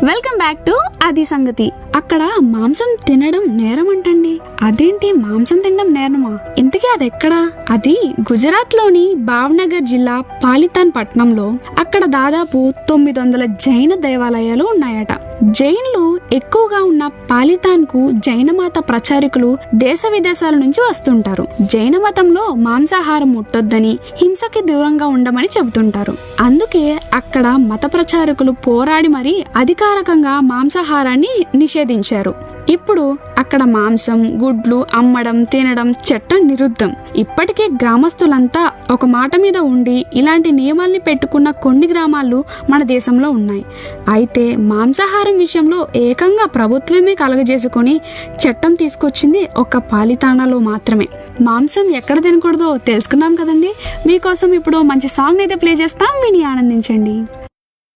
Welcome back to అది సంగతి. అక్కడ మాంసం తినడం నేరం అంటండి. అదేంటి మాంసం తినడం నేరమా? ఇంతకీ అది ఎక్కడా? అది గుజరాత్ లోని భావ్నగర్ జిల్లా పాలితాన్ పట్టణంలో. అక్కడ దాదాపు 900 జైన దేవాలయాలు ఉన్నాయట. జైన్లు ఎక్కువగా ఉన్న పాలితాన్ కు జైనమాత ప్రచారకులు దేశ విదేశాల నుంచి వస్తుంటారు. జైన మతంలో మాంసాహారం ముట్టొద్దని, హింసకి దూరంగా ఉండమని చెబుతుంటారు. అందుకే అక్కడ మత ప్రచారకులు పోరాడి మరీ అధికారికంగా మాంసాహారాన్ని నిషేధించారు. ఇప్పుడు అక్కడ మాంసం, గుడ్లు అమ్మడం, తినడం చట్టం నిరుద్ధం. ఇప్పటికే గ్రామస్తులంతా ఒక మాట మీద ఉండి ఇలాంటి నియమాల్ని పెట్టుకున్న కొన్ని గ్రామాలు మన దేశంలో ఉన్నాయి. అయితే మాంసాహారం విషయంలో ఏకంగా ప్రభుత్వమే కలగజేసుకొని చట్టం తీసుకొచ్చింది ఒక పాలితానాలో మాత్రమే. మాంసం ఎక్కడ తినకూడదో తెలుసుకున్నాం కదండి. మీకోసం ఇప్పుడు మంచి సాంగ్ అయితే ప్లే చేస్తాం, విని ఆనందించండి.